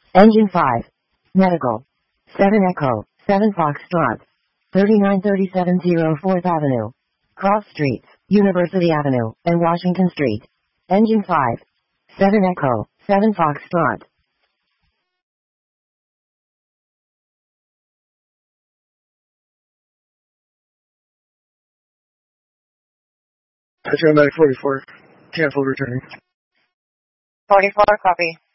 Engine 5. Medical. 7 Echo, 7 Foxtrot. 3937 4th Avenue. Cross Streets, University Avenue, and Washington Street. Engine 5. 7 Echo, 7 Foxtrot. Petro 944. Cancel returning. 44, copy.